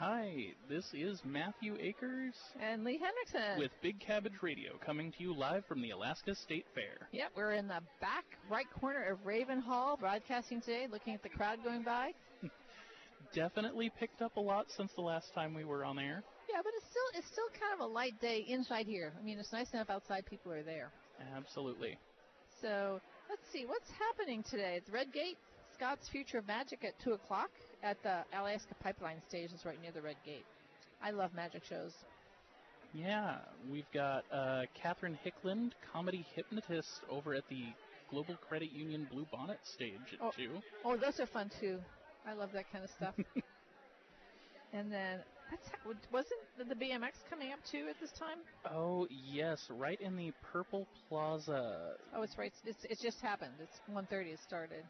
Hi, this is Matthew Akers And Lee Hendrickson. with Big Cabbage Radio, coming to you live from the Alaska State Fair. Yep, we're in the back right corner of Raven Hall, broadcasting today, looking at the crowd going by. Definitely picked up a lot since the last time we were on air. Yeah, but it's still kind of a light day inside here. I mean, it's nice enough outside people are there. Absolutely. So let's see what's happening today. It's Red Gate, Scott's Future of Magic at 2 o'clock at the Alaska Pipeline Station. It's right near the Red Gate. I love magic shows. Yeah, we've got Catherine Hickland, comedy hypnotist, over at the Global Credit Union Blue Bonnet stage at 2. Oh, those are fun too. I love that kind of stuff. And then, wasn't the BMX coming up too at this time? Oh, yes, right in the Purple Plaza. Oh, it's right. It just happened. It's 1:30. It started.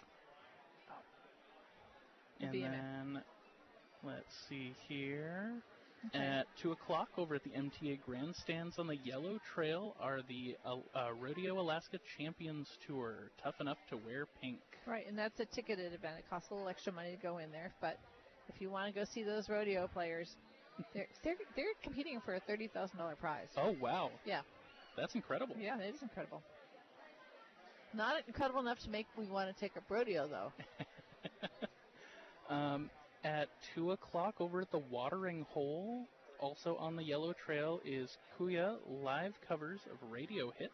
And then, let's see here. Okay. At 2 o'clock over at the MTA Grandstands on the Yellow Trail are the Rodeo Alaska Champions Tour, Tough Enough to Wear Pink. Right, and that's a ticketed event. It costs a little extra money to go in there, but if you want to go see those rodeo players, they're competing for a $30,000 prize. Oh, wow. Yeah. That's incredible. Yeah, it is incredible. Not incredible enough to make me want to take up rodeo, though. At 2 o'clock over at the Watering Hole, also on the Yellow Trail, is Kuya live covers of radio hits.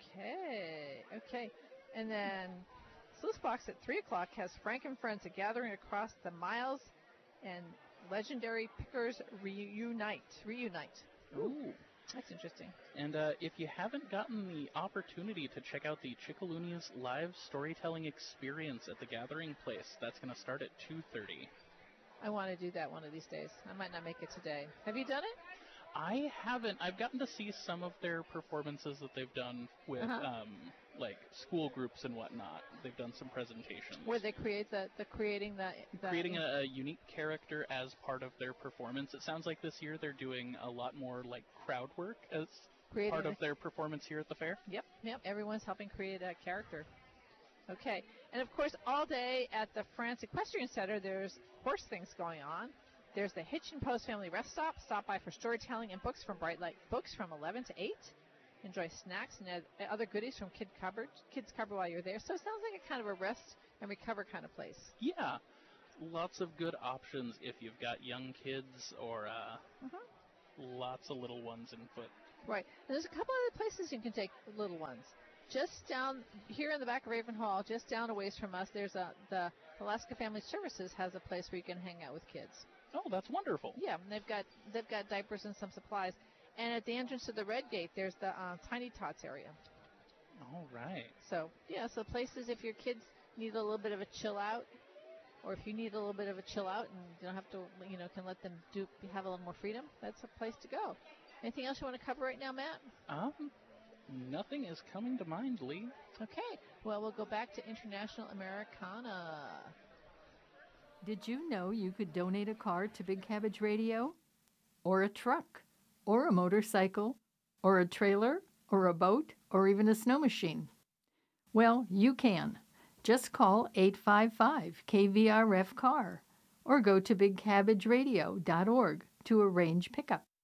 Okay. And then Sluicebox at 3 o'clock has Frank and Friends, a gathering across the miles, and legendary pickers reunite. Ooh. That's interesting. And if you haven't gotten the opportunity to check out the Chickaloonies live storytelling experience at the Gathering Place, that's going to start at 2:30. I want to do that one of these days. I might not make it today. Have you done it? I haven't. I've gotten to see some of their performances that they've done with like school groups and whatnot. They've done some presentations where they creating a unique character as part of their performance. It sounds like this year they're doing a lot more like crowd work as part of their performance here at the fair. Yep. Everyone's helping create a character. Okay, and of course, all day at the France Equestrian Center, there's horse things going on. There's the Hitch and Post Family Rest Stop. Stop by for storytelling and books from Bright Light Books from 11 to 8. Enjoy snacks and other goodies from Kids Cupboard while you're there. So it sounds like a kind of a rest and recover kind of place. Yeah, lots of good options if you've got young kids or lots of little ones in foot. Right. And there's a couple other places you can take little ones. Just down here in the back of Raven Hall, just down a ways from us, there's the Alaska Family Services has a place where you can hang out with kids. Oh, that's wonderful. Yeah, and they've got diapers and some supplies. And at the entrance to the Red Gate, there's the Tiny Tots area. All right. So places if your kids need a little bit of a chill out, or if you need a little bit of a chill out and you don't have to, can let them have a little more freedom, that's a place to go. Anything else you want to cover right now, Matt? Nothing is coming to mind, Lee. Okay. Well, we'll go back to International Americana. Did you know you could donate a car to Big Cabbage Radio? Or a truck? Or a motorcycle? Or a trailer? Or a boat? Or even a snow machine? Well, you can. Just call 855-KVRF-CAR or go to bigcabbageradio.org to arrange pickup.